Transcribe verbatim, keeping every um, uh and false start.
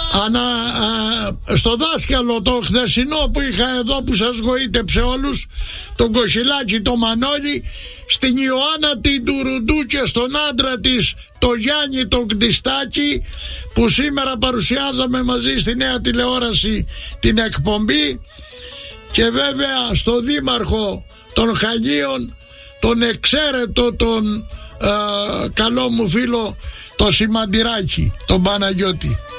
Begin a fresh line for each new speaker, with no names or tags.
ανα, α, στο δάσκαλο το χθεσινό που είχα εδώ, που σας γοήτεψε όλους, τον Κοχυλάκη, το Μανώλη, στην Ιωάννα την Τουρουντού και στον άντρα της, το Γιάννη τον Κτιστάκη, που σήμερα παρουσιάζαμε μαζί στη Νέα Τηλεόραση την εκπομπή, και βέβαια στο δήμαρχο των Χανίων, τον εξαίρετο, τον α, καλό μου φίλο, το Σημαντηράκη, τον Παναγιώτη.